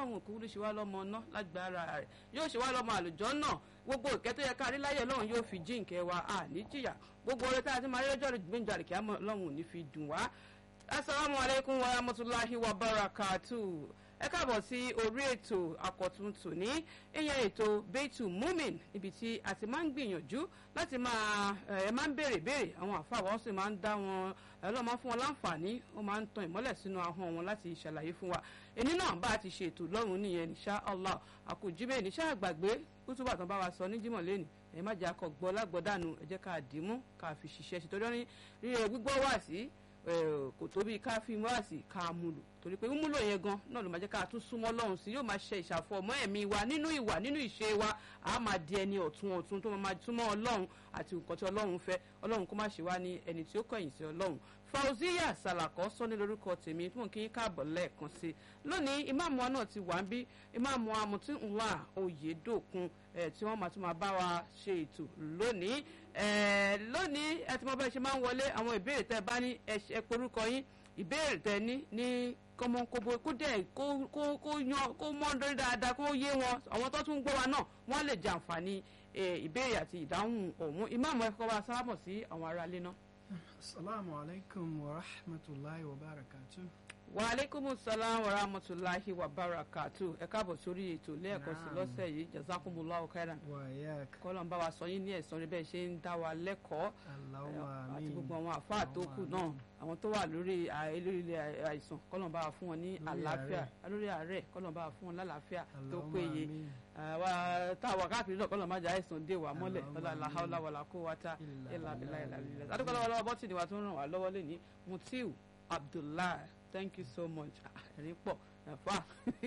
ọlọ́run òkú ló ṣe wá lọ́mọ ọ̀nà lágbára rẹ̀ yóò ṣe wá lọ́mọ àlùjọ náà gbogbo ìkẹ́ tó yẹ ká rí láyé ọlọ́run yóò fi jí ìkẹ́ wa ní jìyà gbogbo oore tá a ti máa rí lọ́jọ́ gbẹ̀ǹjà kí ọlọ́run ò ní fi dùn wá. Assalamu alaikum wa rahmatullahi wa barakatuh. Ẹ káàbọ̀ sí orí ètò àkọ́tún tòní ìyẹn ètò Beitul Mumin ibi tí a ti máa ń gbìyànjú láti máa ń béèrè àwọn àfáà wọn sì máa ń dá wọn ẹlọ́ọ̀ máa ń fún wọn láǹfààní ó máa ń tan ìmọ́lẹ̀ sínú ahọ́n wọn láti ṣàlàyé fún wa. Ẹni náà bá a ti ṣe ètò lọ́rùn nìyẹn insha Allah àkójíbẹ̀ níṣẹ́ àgbàgbé kútùbà tán bá wa sọ ní Jímọ̀ lẹ́nu ẹ má jẹ́ akọ gbọ́ lágbọ́dànù ẹ jẹ́ ká dìímú ká fi ṣiṣẹ́ ṣe torí rí gbígbọ́ wá sí kò tóbi ká fi wá sí ká múlò torí pé múlò yẹn gan náà ló máa jẹ́ ká tún súnmọ́ Ọlọ́run sí yóò máa ṣe ìṣàfọ̀mọ́ ẹ̀mí wa nínú ìwà nínú ìṣe wa a máa di ẹni ọ̀tun tó máa túmọ̀ Ọlọ́run àti nǹkan tí Ọlọ́run fẹ́ Ọlọ́run kó má ṣe wá ní ẹni tí ó kọ̀yìn sí Ọlọ́run. Fauziya Salako sọ ní lórúkọ tèmi tí mò ń kí káàbọ̀ lẹ́ẹ̀kan sí lónìí ìmáàmù wa náà ti wà ń bí ìmáàmù wa Mutinwa Oyedokun tí wọ́n máa tún máa bá wa ṣe ètò lónìí ẹ ti mọ bẹ́ẹ̀ ṣe máa ń wọlé àwọn ìbéèrè tẹ́ bá ní ẹ porúkọ yín ìbéèrè tẹ́ ní kọmọkóbo kó dẹ̀ kó mọ́ lórí dáadáa kó yé wọn àwọn tó tún gbọ́ wa náà wọ́n lè jẹ àǹfààní ìbéèrè àti ìdáhùn ọ̀hún ìmáàmù ẹ̀kọ́ wa sábàbọ̀ sí àwọn aráalé náà. Assalamu alaikum wa rahmatullahi wa barakatuh. Wa alaikumus salam wa rahmatullahi wa barakatuh. Ẹ káàbọ̀ sórí ètò lẹ́ẹ̀kan sí lọ́sẹ̀ yìí jazakumullahu khairan. Kọ́lọ̀ ń bá wa sọ yín ní ẹ̀san rí bẹ́ẹ̀ ṣe ń dá wa lẹ́kọ̀ọ́ àti gbogbo àwọn àfáà tó kù náà àwọn tó wà lórí àìsàn kọ́lọ̀ ń bá wa fún wọn ní àlàáfíà lórí àárẹ̀ kọ́lọ̀ ń bá wa fún wọn lálàáfíà tó péye táwa káàkiri náà kọ́lọ̀ má jẹ́ àìsàn dé wa mọ́lẹ̀ la hawla wala quwwata illa billahi al-aliyyil. Adúgbò lọ́wọ́ bọ́tì ni wa tó ń ràn wá lọ́wọ́ lé ní Mutiu Abdullahi. Thank you so much. Ẹ̀rín pọ̀ ẹ̀fà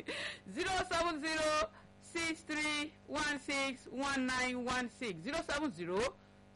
07063161916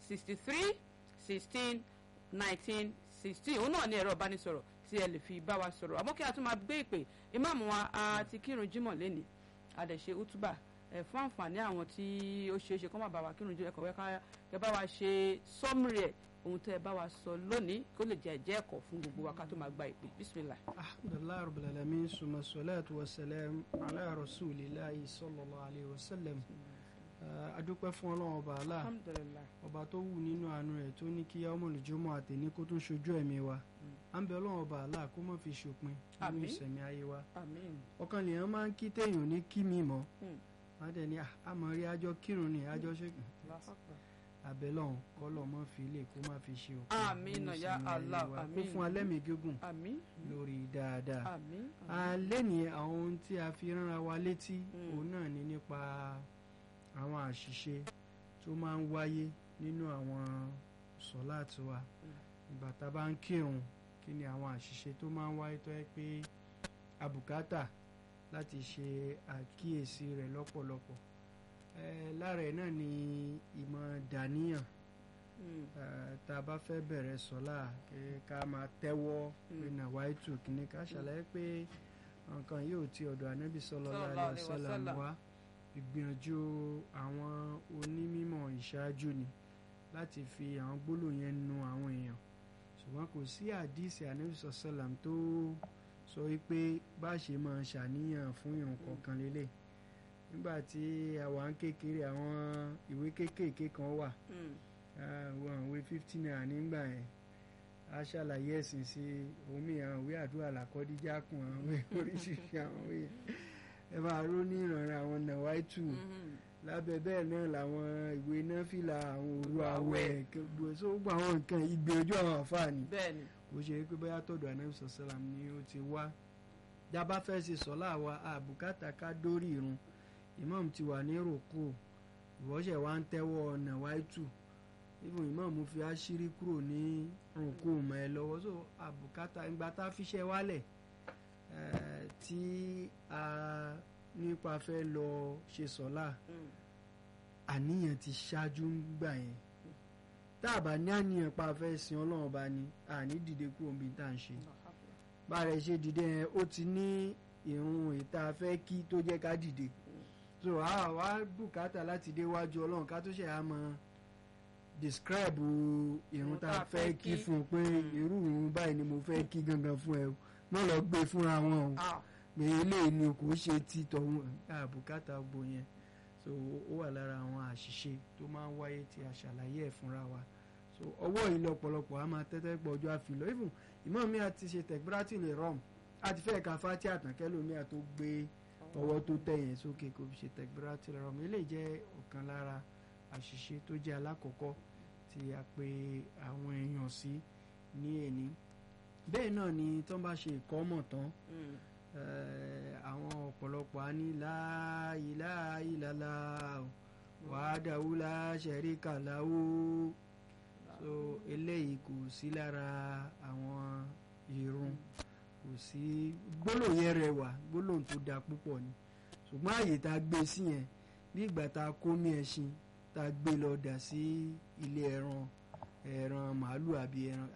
07063161916 òun náà ní ẹ̀rọ ìbánisọ̀rọ̀ tí ẹ lè fi bá wa sọ̀rọ̀ àmọ́ kí a tún máa gbé ìpè ìmáàmù wa àti kírun jímọ̀ lẹ́nìí àdẹ̀ṣe útúbà fún àǹfààní àwọn tí ó ṣeéṣe kọ́ máa bá wa kírun jímọ̀ ẹ̀kọ́ kẹ́ bá wa ṣe sọ́mùrì ẹ̀ ohun tẹ́ ẹ bá wa sọ lónìí kó lè jẹ́ ẹ̀kọ́ fún gbogbo wa ká tó máa gba ìpè bismillah. alhamdulilayi rabbil alamin suma salatu wa salam ala rasulillahi sallallahu alayhi wa sallam. adúpẹ́ fún Ọlọ́run ọba Allah ọba tó wù nínú àánú rẹ̀ tó ní kí yawmul jumu'ah àtẹ̀ní kó tún ṣojú ẹ̀mí wa à ń bẹ Ọlọ́run ọba Allah kó má fi ṣòpin nínú ìṣẹ̀mí ayé wa ọkàn lèèyàn máa ń kí téèyàn ní kí mi mọ́ wọ́n dẹ̀ ní àmọ́ rí àjọ kírun ní àjọ ṣègùn abẹ́lọ́hún kọ́lọ̀ mọ́ fi lè kó má fi ṣe òkú àmín ya Allah kó fún alẹ́mì gígùn lórí dáadáa lẹ́ni àwọn ohun tí a fi ránra wa létí òun náà ni nípa àwọn àṣìṣe tó máa ń wáyé nínú àwọn sọ̀láàtì wa ìgbà tá a bá ń kírun kí ni àwọn àṣìṣe tó máa ń wáyé tó yẹ pé àbùkátà láti ṣe àkíyèsí rẹ̀ lọ́pọ̀lọpọ̀ lára ẹ̀ náà ni ìmọ̀ dàníyàn tá a bá fẹ́ bẹ̀rẹ̀ sọ́lá ká máa tẹ́wọ́ pé nàwáìtù kìíní ká ṣàlàyé pé nǹkan yóò ti ọ̀dọ̀ ànábì sallallahu alaihi wasallam wá ìgbìyànjú àwọn onímọ̀ ìṣáájú ni láti fi àwọn gbólóhùn yẹn nu àwọn èèyàn ṣùgbọ́n kò sí àdíìsì ànábì sallallahu alaihi wasallam tó sọ wípé bá ṣe máa ṣàníyàn fún ìrun kọ̀ọ̀kan lélẹ̀ nígbàtí àwọn kékeré àwọn ìwé kéékèèké kan wà àwọn ìwé 50 naira nígbà yẹn a ṣàlàyé ẹ̀sìn sí omi àwọn ìwé àdúrà làkọ́díjà kún àwọn ìwé oríṣiríṣi àwọn ìwé ẹ máa ró ní ìrànràn àwọn nàwáìtù lábẹ́ bẹ́ẹ̀ náà làwọn ìwé náfìlà àwọn òru àwẹ̀ gbogbo àwọn nǹkan ìgbìyànjú àwọn àfààní kò ṣe pé bóyá tọ̀dọ̀ ànábì sọ̀sálàm ni ó ti wá jábá fẹ́ ṣe sọ́lá wa àbùkátà ká dórí ìrun imam ti wà ní ròkó ìwọ́ṣẹ̀ wa ń tẹ́wọ́ nàwáìtù even imam fi àṣírí kúrò ní ròkó mọ́ ẹ lọ́wọ́ so àbùkátà ìgbà tá a fiṣẹ́ wálẹ̀ tí a nípa fẹ́ lọ ṣe sọ́lá àníyàn ti ṣáájú ń gbà yẹn tá a bá ní àníyàn pa fẹ́ sin Ọlọ́run bá ní àní dìde kúrò níbi tá à ń ṣe bá rẹ̀ ṣe dìde yẹn ó ti ní ìrun ìta fẹ́ kí tó jẹ́ ká dìde so àwa bùkátà láti déwájú Ọlọ́run ká tó ṣe àmọ́ describe ìrun tá a fẹ́ kí fún un pé irú ìrun báyìí ni mo fẹ́ kí gangan fún ẹ náà lọ gbé fúnra wọn o pé eléyìí ni kò ṣe ti tọ̀hún àbùkátà gbò yẹn. So ó wà lára àwọn àṣìṣe tó máa ń wáyé tí a ṣàlàyé ẹ̀ fúnra wa. So ọwọ́ yìí lọ́pọ̀lọpọ̀ a máa tẹ́tẹ́ pọ̀ ọjọ́ àfilọ́ even ìmọ̀ mi àti ṣe tẹ̀gbírátì lè rọ̀m àti fẹ́ẹ̀ ka fátí àtànkẹ́ lómi àtó gbé ọwọ́ tó tẹ̀yìn sókè kò fi ṣe tẹ̀gbírátì lè rọ̀m. eléyìí jẹ́ ọ̀kan lára àṣìṣe tó jẹ́ alákọ̀ọ́kọ́ tí a pè àwọn èèyàn sí ní èní. bẹ́ẹ̀ náà ni tó ń bá ṣe ìkọ́mọ̀ tán àwọn ọ̀pọ̀lọpọ̀ á ní la ilaha illallah wahdahu la sharika lahu. So eléyìí kò sí lára àwọn ìrun, kò sí gbólóhùn yẹn rẹwà, gbólóhùn tó dáa púpọ̀ ni, ṣùgbọ́n àyè tá a gbé sí yẹn bí ìgbà tá a kó mí ẹṣin tá a gbé lọ dà sí ilé ẹran màálù àbí ẹran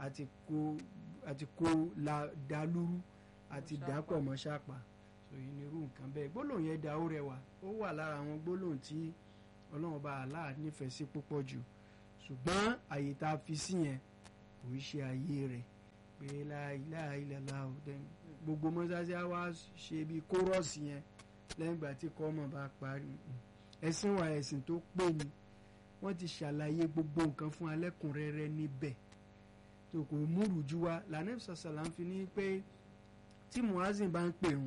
àti kó dàlúrú àti dàpọ̀ mọ́ ṣàpà. So yìí ni irú nǹkan bẹ́ẹ̀. gbólóhùn yẹn dáa ó rẹwà, ó wà lára àwọn gbólóhùn tí Ọlọ́run bá Allah nífẹ̀ẹ́ sí púpọ̀ jù, ṣùgbọ́n àyè tá a fi sí yẹn kò í ṣe àyè rẹ̀ pé la ilaha illallah gbogbo mọ́sáàsì á wá ṣe bí kórọ́ọ̀sì yẹn lẹ́yìn ìgbà tí kọ́mọ̀ bá parí. ẹ̀sìn wa ẹ̀sìn tó pé ni wọ́n ti ṣàlàyé gbogbo nǹkan fún alẹ́kùnrẹ́rẹ́ níbẹ̀ tó kò múrù jú wa. lànà ìsọ̀sọ̀là ń fi ní pé tí muazin bá ń pèrun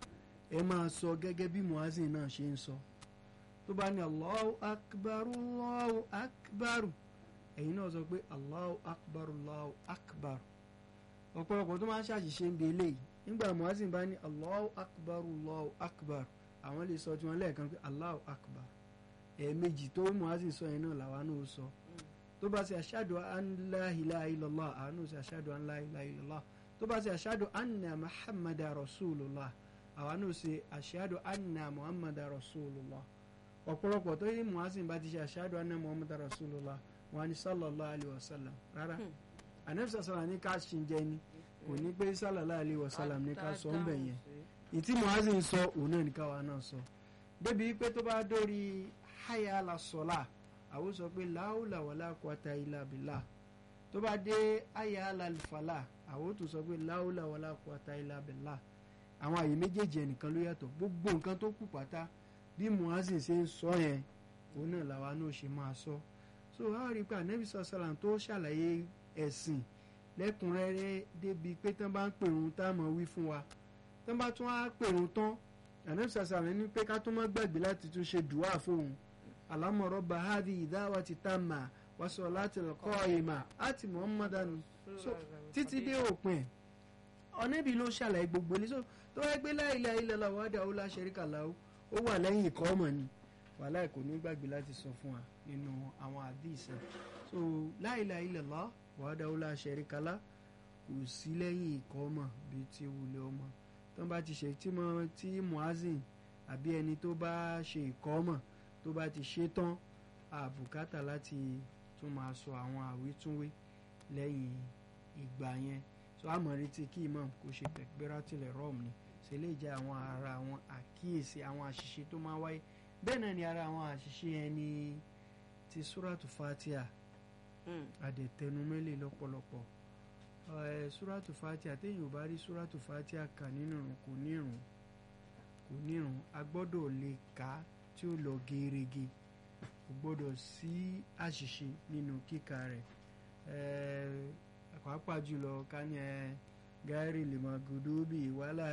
ẹ máa sọ gẹ́gẹ́ bí muazin náà ṣe ń sọ. tó bá ní Allahu akbar Allahu akbar ẹ̀yin náà sọ pé Allahu akbar Allahu akbar. ọ̀pọ̀lọpọ̀ tó máa ń ṣàṣìṣe ń bi eléyìí nígbà muazin bá ní Allahu akbar Allahu akbar àwọn lè sọ tí wọ́n lẹ́ẹ̀kan pé Allahu akbar ẹ̀ẹ̀mejì tó muazin sọ yẹn náà làwa náà sọ. tó bá ṣe ashadu an la ilaha illallah àwọn náà ṣe ashadu an la ilaha illallah. tó bá ṣe ashadu anna muhammadu rasulullah àwọn náà ṣe ashadu anna muhammadu rasulullah. ọ̀pọ̀lọpọ̀ tó yí muazin bá ti ṣe ashadu anna muhammadu rasulullah wọn ni sallallahu alayhi wa sallam rárá anabisa sallam ní ká ṣìnjẹ ni kò ní pé sallallahu alayhi wa sallam ní ká sọ ń bẹ̀ yẹn. ìtí muazin sọ òun náà ní káwa náà sọ. débi pé tó bá dórí hayya ala salah àwọn sọ pé la hawla wala quwwata illa billah. tó bá dé hayya ala falah àwọn tó sọ pé la hawla wala quwwata illa billah. àwọn àyè méjèèjì ẹnìkan ló yàtọ̀, gbogbo nǹkan tó kù pátá bí muazin ṣe ń sọ yẹn òun náà làwa náà ṣe máa sọ. so a rí i pé ànábì sàlám tó ṣàlàyé ẹ̀sìn lẹ́kùnrẹ́rẹ́ débi pé tán bá ń pèrún tá a mọ̀ wí fún wa, tán bá tún á pèrún tán ànábì sàlám ní pé ká tó má gbàgbé láti tún ṣe dùwà fóun. Allahumma rabba hadhihi da'wati tamma wa salatil qa'ima àti muhammadan. so títí dé òpin ọ̀nẹ́bí ló ṣàlàyé gbogbo ní. so tó wáyé pé la ilaha illallah wahdahu la sharika lahu ó wà lẹ́yìn ìkọ́ ọmọ ni wàhálà kò ní gbàgbé láti sọ fún wa nínú àwọn àdìsẹ́. so la ilaha illallah wahdahu la sharika lahu kò sí lẹ́yìn ìkọ́ ọmọ bíi ti wulẹ̀ ọmọ. tó bá ti ṣe tí muazin àbí ẹni tó bá ṣe ìkọ́ ọmọ tó bá ti ṣe tán àbùkátà láti tún máa sọ àwọn àwítúnwé lẹ́yìn ìgbà yẹn. so àmọ́ retí kí imam kò ṣe takbiratul ihram ni ṣe lè jẹ́ àwọn ara àwọn àkíyèsí àwọn àṣìṣe tó máa wáyé. bẹ́ẹ̀ náà ni ara àwọn àṣìṣe yẹn ni ti suratu fatiha àdètẹnumẹ́lẹ̀ lọ́pọ̀lọpọ̀. suratu fatiha téèyàn ò bá rí suratu fatiha kà nínú ìrun kò nírun. a gbọ́dọ̀ lè kà á tí ó lọ gerege, kò gbọ́dọ̀ sí àṣìṣe nínú kíkà rẹ̀. pàápàá jùlọ ká ní gáírì lè máa gòdóbì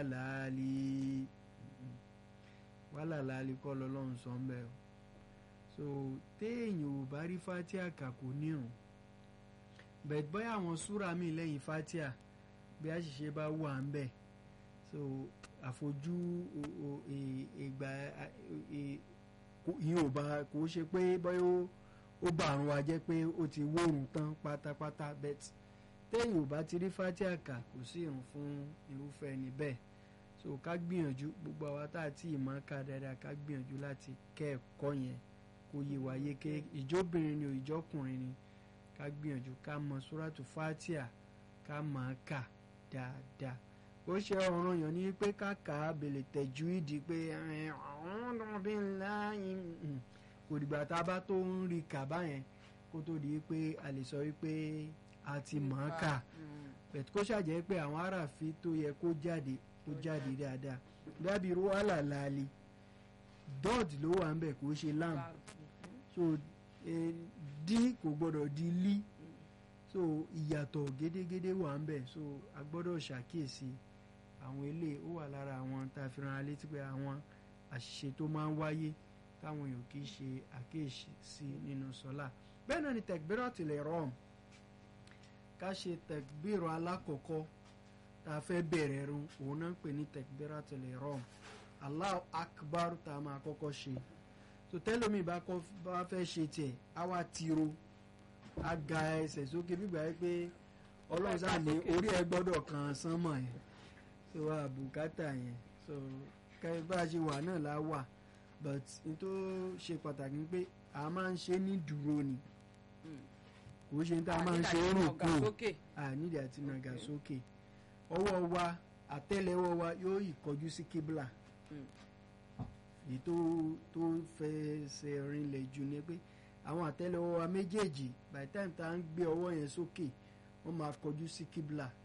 wàlàlàálì kọ́ lọ́lọ́run sọ ń bẹ̀ o. so téèyàn ò bá rí fatia kà kò nírun. bẹ́ẹ̀ bóyá àwọn súra mi lẹ́yìn fatia bí àṣìṣe bá wà ń bẹ̀ so àfojú ìgbà yìí ò bá kò ṣe pé bóyá ó bá àrùn wa jẹ́ pé ó ti wórun tán pátápátá bẹ́ẹ̀ téèyàn ò bá ti rí fatia kà kò sí ìrun fún irúfẹ́ ẹni bẹ́ẹ̀. so ká gbìyànjú gbogbo àwa tá a ti ìmọ̀ ká dáadáa ká gbìyànjú láti kẹ́ ẹ̀kọ́ yẹn kó yé wa yéké, ìjọbìnrin ni o ìjọkùnrin ni ká gbìyànjú ká mọ suratu fatia ká mọ̀ ká dáadáa. ó ṣe ọ̀ràn yàn ní pé ká kà á bèlè tẹ̀jú ìdí pé kò dìgbà tá a bá tó ń rí kà báyẹn kó tó di pé a lè sọ wípé a ti mọ̀ ká bẹ̀t kó ṣàjẹ́ pé àwọn aráàfin tó yẹ kó jáde dáadáa. dábì ruwala láàlì dọ́ọ̀tì ló wà ń bẹ̀ kó ṣe lam so dí kò gbọ́dọ̀ di lí so ìyàtọ̀ gédégédé wà ń bẹ̀ so a gbọ́dọ̀ ṣàkíyèsí àwọn ilé ó wà lára àwọn tá a fi rán létí pé àwọn àṣìṣe tó máa ń wáyé táwọn èèyàn kì í ṣe àkíyèsí nínú sọ́lá bẹ́ẹ̀ náà ni takbiratul ihram ká ṣe takbir alákọ̀ọ́kọ́ tá a fẹ́ bẹ̀rẹ̀ run òun náà ń pè ní takbiratul ihram Allahu akbar tá a máa kọ́kọ́ ṣe so tẹ́lómi bá fẹ́ ṣe tiẹ̀ á wá tiro á ga ẹsẹ̀ sókè gbígbà yẹ pé ọlọ́run sáà ní orí ẹ gbọ́dọ̀ kan sánmọ̀ yẹn so wà bùkátà yẹn so kẹ́ bá a ṣe wà náà la wà but n tó ṣe pàtàkì ni pé a máa ń ṣe ní dúró ni kò ṣe ní tá a máa ń ṣe rúkú nídìí àti nàgà sókè ọwọ́ wa àtẹ́lẹwọ́ wa yóò ìkọjú sí kíbla èyí tó fẹsẹ̀ rinlẹ̀ jù ni pé àwọn àtẹ́lẹwọ́ wa méjèèjì by the time tá a ń gbé ọwọ́ yẹn sókè wọ́n máa kọjú sí kíbla